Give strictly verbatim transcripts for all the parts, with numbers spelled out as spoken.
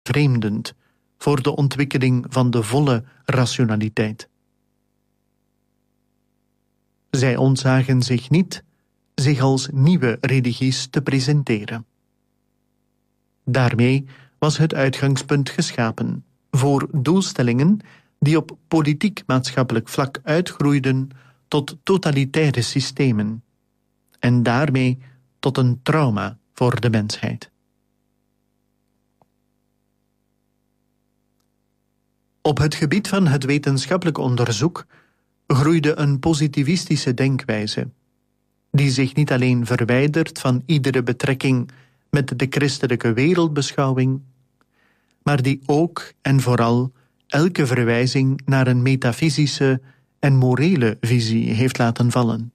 bevreemdend voor de ontwikkeling van de volle rationaliteit. Zij ontzagen zich niet zich als nieuwe religies te presenteren. Daarmee was het uitgangspunt geschapen voor doelstellingen die op politiek-maatschappelijk vlak uitgroeiden tot totalitaire systemen en daarmee tot een trauma voor de mensheid. Op het gebied van het wetenschappelijk onderzoek groeide een positivistische denkwijze, die zich niet alleen verwijdert van iedere betrekking met de christelijke wereldbeschouwing, maar die ook en vooral elke verwijzing naar een metafysische en morele visie heeft laten vallen.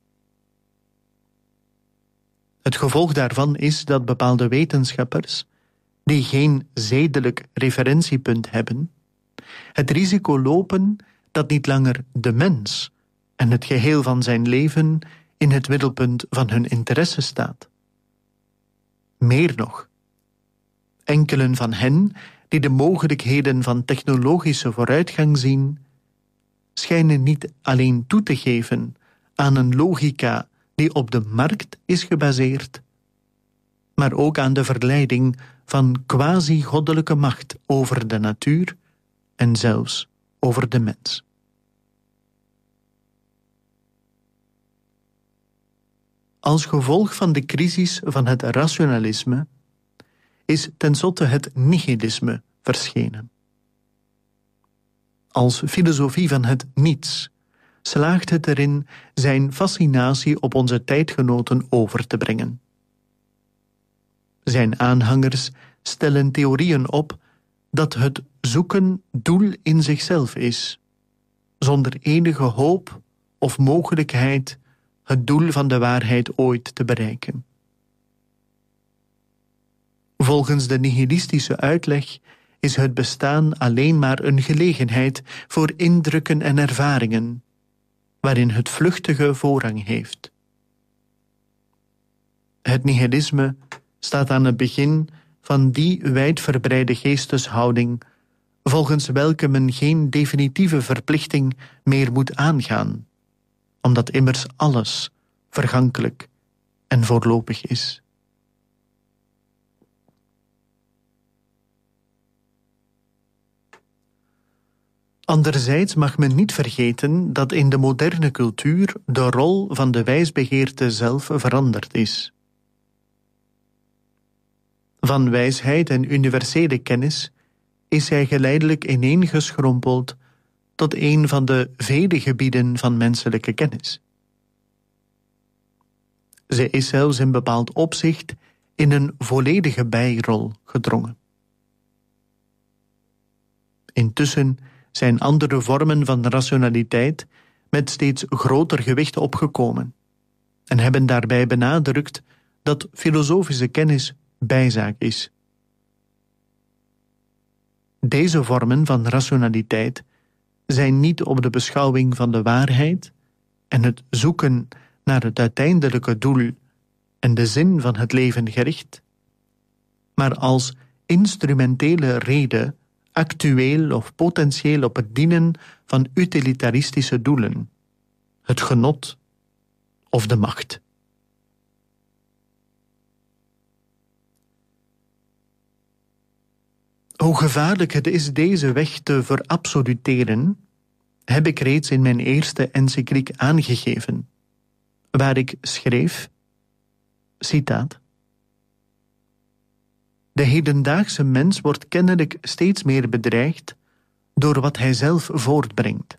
Het gevolg daarvan is dat bepaalde wetenschappers, die geen zedelijk referentiepunt hebben, het risico lopen dat niet langer de mens en het geheel van zijn leven in het middelpunt van hun interesse staat. Meer nog, enkelen van hen die de mogelijkheden van technologische vooruitgang zien, schijnen niet alleen toe te geven aan een logica die op de markt is gebaseerd, maar ook aan de verleiding van quasi-goddelijke macht over de natuur en zelfs over de mens. Als gevolg van de crisis van het rationalisme is tenslotte het nihilisme verschenen. Als filosofie van het niets slaagt het erin zijn fascinatie op onze tijdgenoten over te brengen. Zijn aanhangers stellen theorieën op dat het zoeken doel in zichzelf is, zonder enige hoop of mogelijkheid het doel van de waarheid ooit te bereiken. Volgens de nihilistische uitleg is het bestaan alleen maar een gelegenheid voor indrukken en ervaringen, waarin het vluchtige voorrang heeft. Het nihilisme staat aan het begin van die wijdverbreide geesteshouding volgens welke men geen definitieve verplichting meer moet aangaan, omdat immers alles vergankelijk en voorlopig is. Anderzijds mag men niet vergeten dat in de moderne cultuur de rol van de wijsbegeerte zelf veranderd is. Van wijsheid en universele kennis is zij geleidelijk ineengeschrompeld tot een van de vele gebieden van menselijke kennis. Zij is zelfs in bepaald opzicht in een volledige bijrol gedrongen. Intussen zijn andere vormen van rationaliteit met steeds groter gewicht opgekomen en hebben daarbij benadrukt dat filosofische kennis bijzaak is. Deze vormen van rationaliteit zijn niet op de beschouwing van de waarheid en het zoeken naar het uiteindelijke doel en de zin van het leven gericht, maar als instrumentele reden actueel of potentieel op het dienen van utilitaristische doelen, het genot of de macht. Hoe gevaarlijk het is deze weg te verabsoluteren, heb ik reeds in mijn eerste encycliek aangegeven, waar ik schreef, citaat, de hedendaagse mens wordt kennelijk steeds meer bedreigd door wat hij zelf voortbrengt.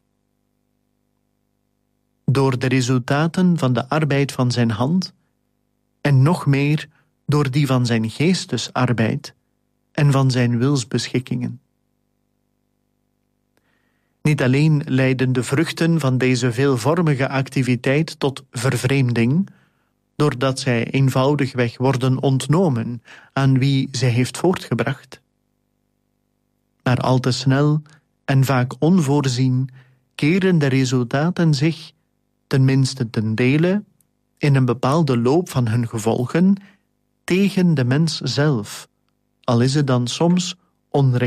Door de resultaten van de arbeid van zijn hand en nog meer door die van zijn geestesarbeid en van zijn wilsbeschikkingen. Niet alleen leiden de vruchten van deze veelvormige activiteit tot vervreemding, doordat zij eenvoudigweg worden ontnomen aan wie zij heeft voortgebracht. Maar al te snel en vaak onvoorzien keren de resultaten zich, tenminste ten dele, in een bepaalde loop van hun gevolgen tegen de mens zelf, al is het dan soms onrecht